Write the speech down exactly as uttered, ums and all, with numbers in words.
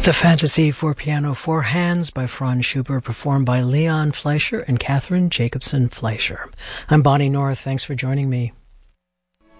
The Fantasy for Piano Four Hands by Franz Schubert, performed by Leon Fleischer and Catherine Jacobson Fleischer. I'm Bonnie North. Thanks for joining me.